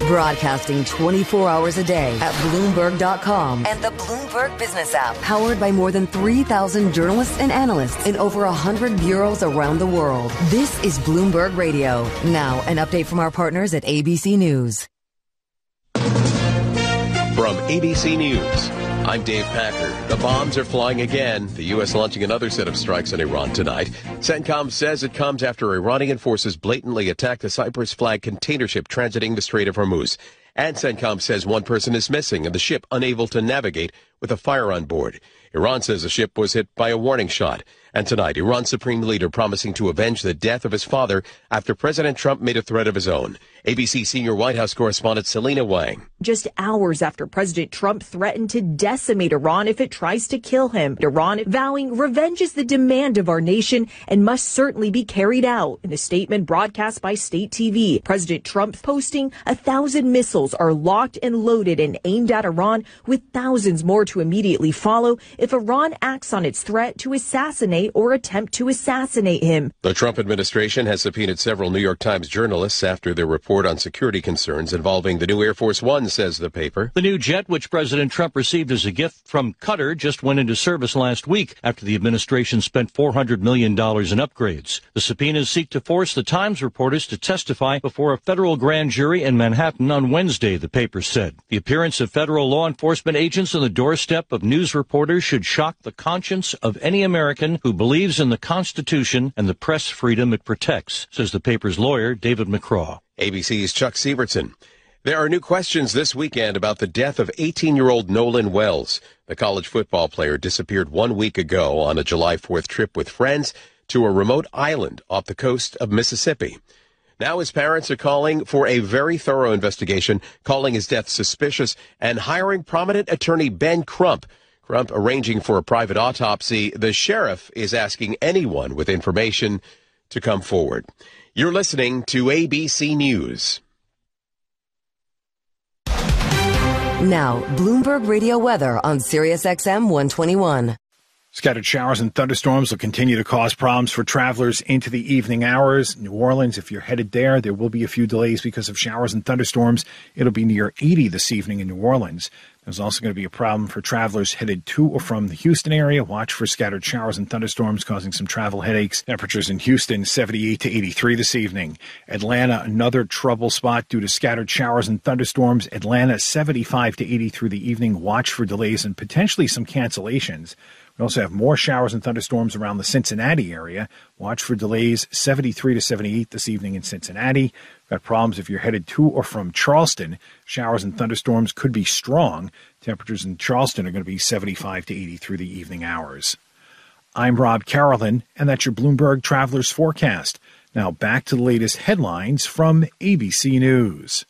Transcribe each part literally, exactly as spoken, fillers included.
Broadcasting twenty-four hours a day at Bloomberg dot com and the Bloomberg Business app. Powered by more than three thousand journalists and analysts in over one hundred bureaus around the world. This is Bloomberg Radio. Now, an update from our partners at A B C News. From A B C News, I'm Dave Packer. The bombs are flying again. The U S launching another set of strikes on Iran tonight. CENTCOM says it comes after Iranian forces blatantly attacked a Cyprus flag container ship transiting the Strait of Hormuz. And CENTCOM says one person is missing and the ship unable to navigate with a fire on board. Iran says the ship was hit by a warning shot. And tonight, Iran's supreme leader promising to avenge the death of his father after President Trump made a threat of his own. A B C senior White House correspondent Selena Wang. Just hours after President Trump threatened to decimate Iran if it tries to kill him. Iran vowing revenge is the demand of our nation and must certainly be carried out. In a statement broadcast by state T V, President Trump posting a thousand missiles are locked and loaded and aimed at Iran, with thousands more to immediately follow if Iran acts on its threat to assassinate or attempt to assassinate him. The Trump administration has subpoenaed several New York Times journalists after their report on security concerns involving the new Air Force One, says the paper. The new jet, which President Trump received as a gift from Qatar, just went into service last week after the administration spent four hundred million dollars in upgrades. The subpoenas seek to force the Times reporters to testify before a federal grand jury in Manhattan on Wednesday, the paper said. The appearance of federal law enforcement agents on the doorstep of news reporters should shock the conscience of any American who believes in the Constitution and the press freedom it protects, says the paper's lawyer, David McCraw. A B C's Chuck Sievertson. There are new questions this weekend about the death of eighteen-year-old Nolan Wells. The college football player disappeared one week ago on a July fourth trip with friends to a remote island off the coast of Mississippi. Now his parents are calling for a very thorough investigation, calling his death suspicious, and hiring prominent attorney Ben Crump. Crump arranging for a private autopsy. The sheriff is asking anyone with information to come forward. You're listening to A B C News. Now, Bloomberg Radio weather on Sirius X M one twenty-one. Scattered showers and thunderstorms will continue to cause problems for travelers into the evening hours. New Orleans, if you're headed there, there will be a few delays because of showers and thunderstorms. It'll be near eighty this evening in New Orleans. There's also going to be a problem for travelers headed to or from the Houston area. Watch for scattered showers and thunderstorms causing some travel headaches. Temperatures in Houston, seventy-eight to eighty-three this evening. Atlanta, another trouble spot due to scattered showers and thunderstorms. Atlanta, seventy-five to eighty through the evening. Watch for delays and potentially some cancellations. We also have more showers and thunderstorms around the Cincinnati area. Watch for delays, seventy-three to seventy-eight this evening in Cincinnati. Got problems if you're headed to or from Charleston. Showers and thunderstorms could be strong. Temperatures in Charleston are going to be seventy-five to eighty through the evening hours. I'm Rob Carolyn, and that's your Bloomberg Travelers Forecast. Now back to the latest headlines from A B C News.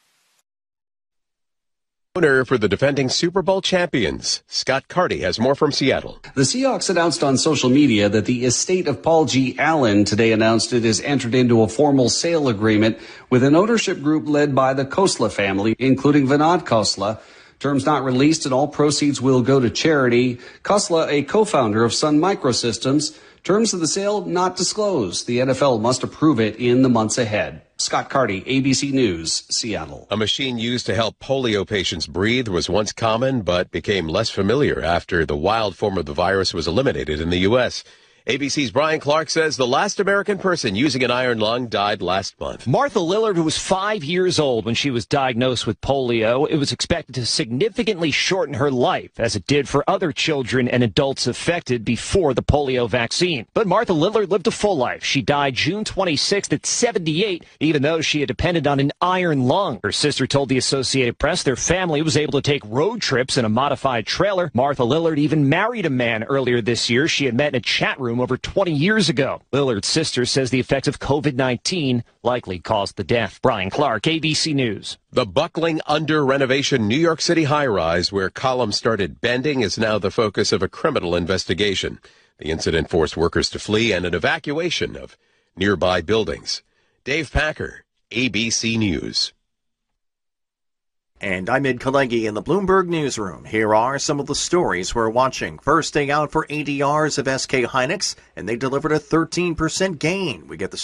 Owner for the defending Super Bowl champions. Scott Carty has more from Seattle. The Seahawks announced on social media that the estate of Paul G. Allen today announced it has entered into a formal sale agreement with an ownership group led by the Khosla family, including Vinod Khosla. Terms not released, and all proceeds will go to charity. Khosla, a co-founder of Sun Microsystems. Terms of the sale not disclosed. The N F L must approve it in the months ahead. Scott Carty, A B C News, Seattle. A machine used to help polio patients breathe was once common but became less familiar after the wild form of the virus was eliminated in the U S A B C's Brian Clark says the last American person using an iron lung died last month. Martha Lillard was five years old when she was diagnosed with polio. It was expected to significantly shorten her life, as it did for other children and adults affected before the polio vaccine. But Martha Lillard lived a full life. She died June twenty-sixth at seventy-eight, even though she had depended on an iron lung. Her sister told the Associated Press their family was able to take road trips in a modified trailer. Martha Lillard even married a man earlier this year she had met in a chat room over twenty years ago. Lillard's sister says the effects of COVID nineteen likely caused the death. Brian Clark, A B C News. The buckling under renovation New York City high-rise where columns started bending is now the focus of a criminal investigation. The incident forced workers to flee and an evacuation of nearby buildings. Dave Packer, A B C News. And I'm Ed Kalegi in the Bloomberg Newsroom. Here are some of the stories we're watching. First day out for A D Rs of S K Hynix, and they delivered a thirteen percent gain. We get the